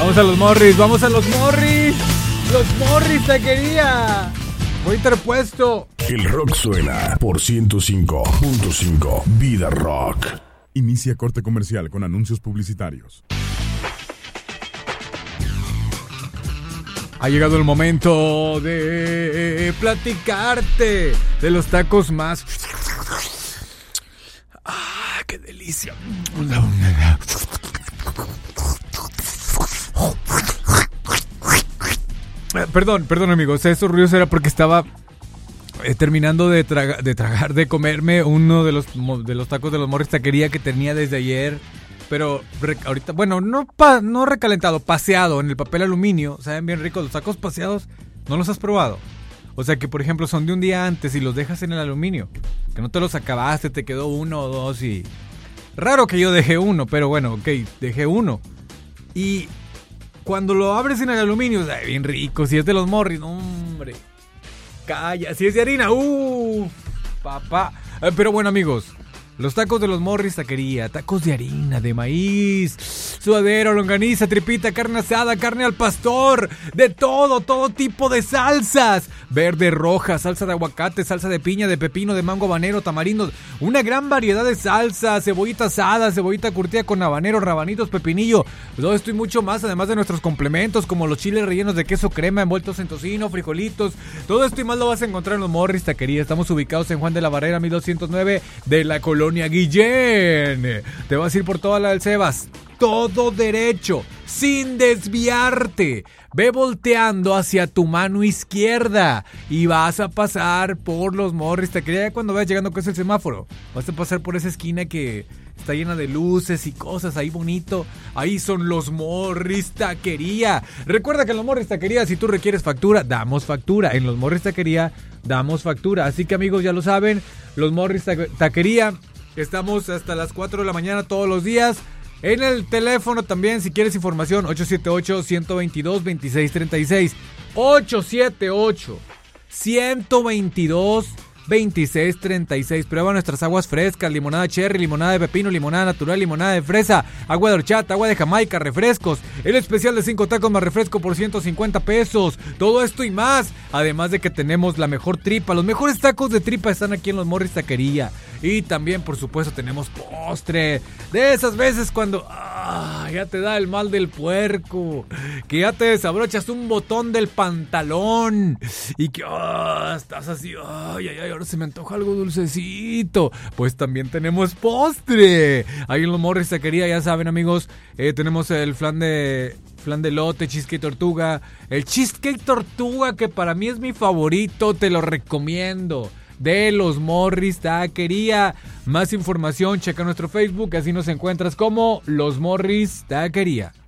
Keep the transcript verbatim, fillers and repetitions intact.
Vamos a los Morris, vamos a los Morris. Los Morris, taquería. Voy interpuesto. El rock suena por ciento cinco punto cinco Vida Rock. Inicia corte comercial con anuncios publicitarios. Ha llegado el momento de platicarte de los tacos más... ¡Ah, qué delicia! Perdón, perdón amigos, esos ruidos era porque estaba eh, terminando de, traga, de tragar, de comerme uno de los, de los tacos de los Morris Taquería que tenía desde ayer. Pero re, ahorita, bueno, no, pa, no recalentado, paseado en el papel aluminio. Saben bien ricos los tacos paseados. ¿No los has probado? O sea que, por ejemplo, son de un día antes y los dejas en el aluminio. Que no te los acabaste, te quedó uno o dos y... Raro que yo dejé uno, pero bueno, ok, dejé uno. Y cuando lo abres en el aluminio, sabe bien rico. Si es de los Morris, no, hombre. Calla, si es de harina, uff, papá. Eh, pero bueno, amigos. Los tacos de los Morris Taquería, tacos de harina, de maíz, suadero, longaniza, tripita, carne asada, carne al pastor, de todo, todo tipo de salsas, verde, roja, salsa de aguacate, salsa de piña, de pepino, de mango habanero, tamarindo, una gran variedad de salsas, cebollita asada, cebollita curtida con habanero, rabanitos, pepinillo, todo esto y mucho más, además de nuestros complementos como los chiles rellenos de queso crema, envueltos en tocino, frijolitos, todo esto y más lo vas a encontrar en los Morris Taquería. Estamos ubicados en Juan de la Barrera, mil doscientos nueve de la colonia Guillén. Te vas a ir por toda la del Sebas, todo derecho, sin desviarte. Ve volteando hacia tu mano izquierda y vas a pasar por los Morris Taquería. Cuando vayas llegando, que es el semáforo, vas a pasar por esa esquina que está llena de luces y cosas ahí bonito. Ahí son los Morris Taquería. Recuerda que en los Morris Taquería, si tú requieres factura, damos factura. En los Morris Taquería damos factura. Así que amigos, ya lo saben, los Morris Taquería. Estamos hasta las cuatro de la mañana todos los días. En el teléfono también, si quieres información, ocho siete ocho, uno dos dos, dos seis tres seis. ocho siete ocho, uno dos dos, dos seis tres seis. Prueba nuestras aguas frescas, limonada cherry, limonada de pepino, limonada natural, limonada de fresa, agua de horchata, agua de Jamaica, refrescos. El especial de cinco tacos más refresco por ciento cincuenta pesos. Todo esto y más. Además de que tenemos la mejor tripa. Los mejores tacos de tripa están aquí en los Morris Taquería. Y también, por supuesto, tenemos postre. De esas veces cuando ah, ya te da el mal del puerco, que ya te desabrochas un botón del pantalón y que ah, estás así, ay, ay, ay, ahora se me antoja algo dulcecito. Pues también tenemos postre. Ahí en los Morris Taquería, ya saben, amigos, eh, tenemos el flan de... flan de elote, cheesecake tortuga. El cheesecake tortuga, que para mí es mi favorito, te lo recomiendo. De los Morris Taquería. Más información, checa nuestro Facebook, así nos encuentras como Los Morris Taquería.